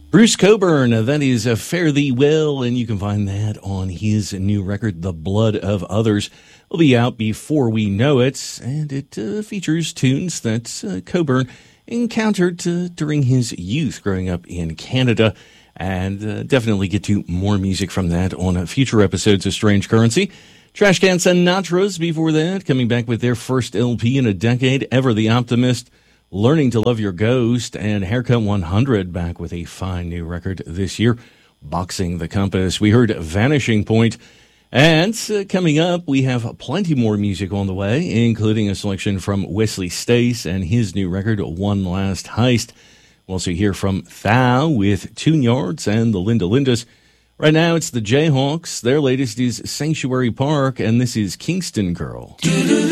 Bruce Cockburn, that is Fare Thee Well, and you can find that on his new record, The Blood of Others. Will be out before we know it, and it features tunes that Cockburn encountered during his youth growing up in Canada, and definitely get to more music from that on future episodes of Strange Currency. Trashcan Sinatras before that, coming back with their first LP in a decade, Ever the Optimist, Learning to Love Your Ghost, and Haircut 100 back with a fine new record this year, Boxing the Compass. We heard Vanishing Point, and coming up, we have plenty more music on the way, including a selection from Wesley Stace and his new record, One Last Heist. We'll also hear from Thou with Tune Yards and the Linda Lindas. Right now, it's the Jayhawks. Their latest is Sanctuary Park, and this is Kingston Girl.